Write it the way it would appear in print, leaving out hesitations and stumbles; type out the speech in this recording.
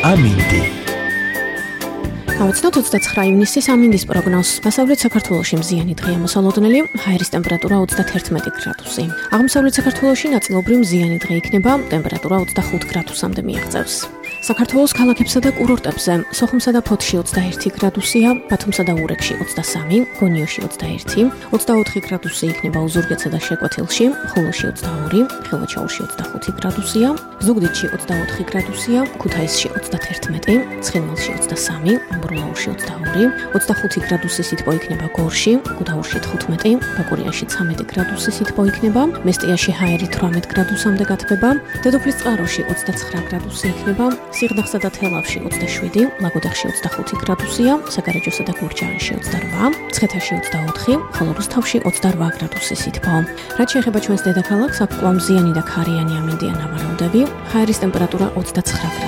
ამინდი. გავაცნოთ 29 ივნისის ამინდის პროგნოზს. დასავლეთ საქართველოში მზიანი დღეა მოსალოდნელი, ჰაერის ტემპერატურა 31 გრადუსი. აღმოსავლეთ საქართველოში ნაწილობრივ მზიანი დღე იქნება, ტემპერატურა 25 გრადუსამდე მიაღწევს. საქართველოს ქალაქებსა და კურორტებზე სოხუმსა და ფოთში 21 გრადუსია, ბათუმსა და ურეკში 23, გონიოში 21, 24 გრადუსი იქნება ოზურგეთსა და შეკვეთილში, ხულოში 22, ხელვაჩაურში 25 გრადუსია, ზუგდიდში 24 გრადუსია, ქუთაისში 31, ცხინვალში 23, ამბროლაურში 22, 25 გრადუსი სითბო იქნება გორში, ქუთაისში 15, ბაკურიანში 13 გრადუსი სითბო იქნება, მესტიაში ჰაერი 18 გრადუსამდე გათბება, დედოფლის წყაროში 29 გრადუსი იქნება, სიღნაღსა და თელავში 27, ლაგოდეხში 25 გრადუსია, საგარეჯოსა და გურჯაანში 28, მცხეთაში 24, ხოლო რუსთავში 28 გრადუსი სითბო. რაც შეეხება ჩვენს დედაქალაქს, აქ კვლავ მზიანი და ქარიანი ამინდია ნავარაუდები, ჰაერის ტემპერატურა 29